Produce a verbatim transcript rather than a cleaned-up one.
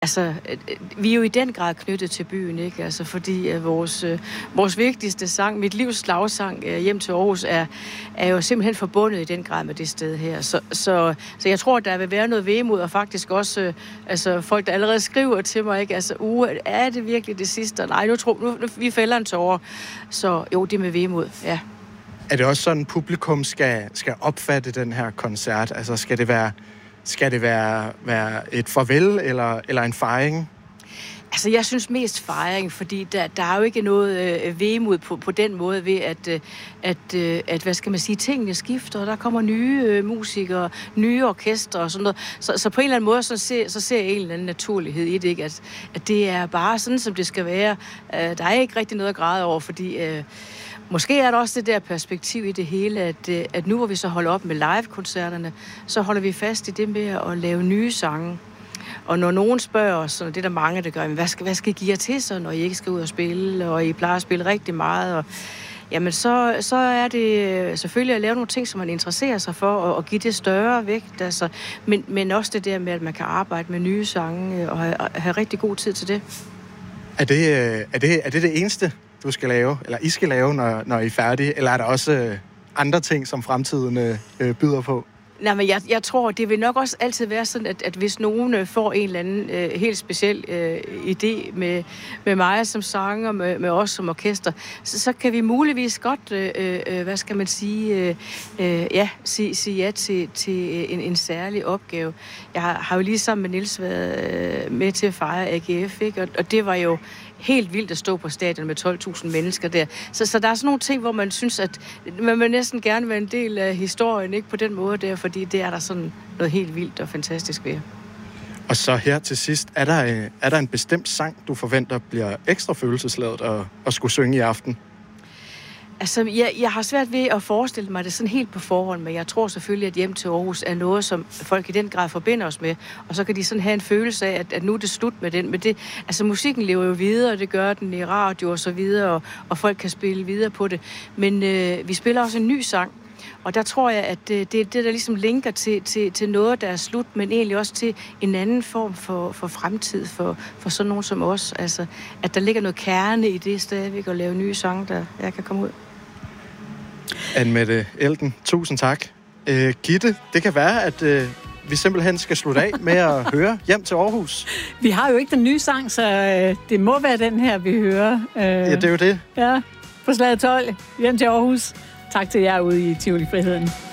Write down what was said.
Altså, vi er jo i den grad knyttet til byen, ikke? Altså, fordi at vores, øh, vores vigtigste sang, mit livs slagsang, øh, Hjem til Aarhus, er, er jo simpelthen forbundet i den grad med det sted her. Så, så, så jeg tror, der vil være noget vemod, og faktisk også øh, altså, folk, der allerede skriver til mig, ikke? Altså, uh, er det virkelig det sidste? Nej, nu tror nu, nu vi fælder en tårer. Så jo, det med vemod, ja. Er det også sådan, publikum skal, skal opfatte den her koncert? Altså, skal det være... Skal det være, være et farvel eller, eller en fejring? Altså, jeg synes mest fejring, fordi der, der er jo ikke noget øh, vemod på, på den måde ved, at, øh, at, øh, at, hvad skal man sige, tingene skifter, og der kommer nye øh, musikere, nye orkestre og sådan noget. Så, så på en eller anden måde, så ser, så ser jeg en eller anden naturlighed i det, ikke? At, at det er bare sådan, som det skal være. Øh, der er ikke rigtig noget at græde over, fordi... Øh, Måske er der også det der perspektiv i det hele, at, at nu hvor vi så holder op med live-koncerterne, så holder vi fast i det med at lave nye sange. Og når nogen spørger os, og det er der mange, der gør, hvad skal, hvad skal I give jer til så, når I ikke skal ud og spille, og I plejer at spille rigtig meget, og, jamen så, så er det selvfølgelig at lave nogle ting, som man interesserer sig for, og, og give det større vægt, altså, men, men også det der med, at man kan arbejde med nye sange, og have, have rigtig god tid til det. Er det er det, er det, det eneste, du skal lave, eller I skal lave, når, når I er færdige? Eller er der også øh, andre ting, som fremtiden øh, byder på? Nej, men jeg, jeg tror, det vil nok også altid være sådan, at, at hvis nogen øh, får en eller anden øh, helt speciel øh, idé med, med mig som sanger, med, med os som orkester, så, så kan vi muligvis godt, øh, øh, hvad skal man sige, øh, øh, ja, sige, sige ja til, til en, en særlig opgave. Jeg har, har jo lige sammen med Niels været øh, med til at fejre A G F, ikke? Og, og det var jo helt vildt at stå på stadion med tolv tusind mennesker der. Så, så der er sådan nogle ting, hvor man synes, at man vil næsten gerne være en del af historien, ikke på den måde der, fordi det er der sådan noget helt vildt og fantastisk ved. Og så her til sidst, er der, er der en bestemt sang, du forventer bliver ekstra følelsesladet at, at skulle synge i aften? Altså, jeg, jeg har svært ved at forestille mig det sådan helt på forhånd, men jeg tror selvfølgelig, at Hjem til Aarhus er noget, som folk i den grad forbinder os med. Og så kan de sådan have en følelse af, at, at nu er det slut med den. Men det, altså, musikken lever jo videre, og det gør den i radio og så videre, og, og folk kan spille videre på det. Men øh, vi spiller også en ny sang, og der tror jeg, at det, det er det, der ligesom linker til, til, til noget, der er slut, men egentlig også til en anden form for, for fremtid for, for sådan nogen som os. Altså, at der ligger noget kerne i det stadigvæk at lave nye sange, der jeg kan komme ud. Anne-Mette Elden, tusind tak. Øh, Gitte, det kan være, at øh, vi simpelthen skal slutte af med at høre Hjem til Aarhus. Vi har jo ikke den nye sang, så øh, det må være den her, vi hører. Øh, ja, det er jo det. Ja, på slaget tolv, Hjem til Aarhus. Tak til jer ude i Tivoli Friheden.